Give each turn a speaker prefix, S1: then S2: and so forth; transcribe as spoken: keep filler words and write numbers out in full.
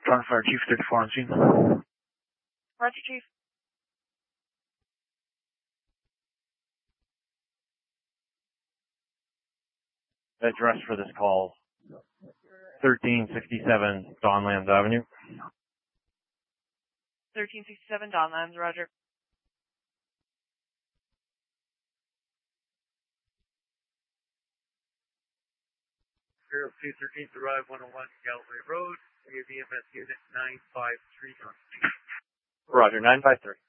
S1: Toronto Fire Chief, thirty-four on scene.
S2: Roger, Chief.
S3: Address for this call, thirteen sixty-seven Donlands Avenue.
S2: thirteen sixty-seven Donlands, roger.
S4: Aerial two thirteen arrive one oh one Galway Road, A V M S unit nine five three.
S3: Roger, nine five three.